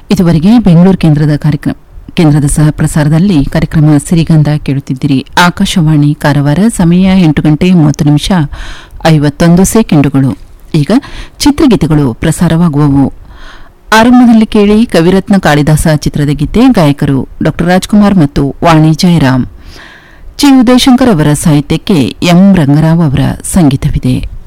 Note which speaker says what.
Speaker 1: ಇದುವರೆಗೆ ಬೆಂಗಳೂರು ಕೇಂದ್ರದ ಸಹ ಪ್ರಸಾರದಲ್ಲಿ ಕಾರ್ಯಕ್ರಮ ಸಿರಿಗಂಧ ಕೇಳುತ್ತಿದ್ದಿರಿ. ಆಕಾಶವಾಣಿ ಕಾರವಾರ, ಸಮಯ 8:30 ಈಗ ಚಿತ್ರಗೀತೆಗಳು ಪ್ರಸಾರವಾಗುವವು. ಆರಂಭದಲ್ಲಿ ಕೇಳಿ ಕವಿರತ್ನ ಕಾಳಿದಾಸ ಚಿತ್ರದ ಗೀತೆ. ಗಾಯಕರು ಡಾ ರಾಜ್ಕುಮಾರ್ ಮತ್ತು ವಾಣಿ ಜಯರಾಮ್. ಚಿ ಉದಯಶಂಕರ್ ಅವರ ಸಾಹಿತ್ಯಕ್ಕೆ ಎಂ ರಂಗರಾವ್ ಅವರ ಸಂಗೀತವಿದೆ.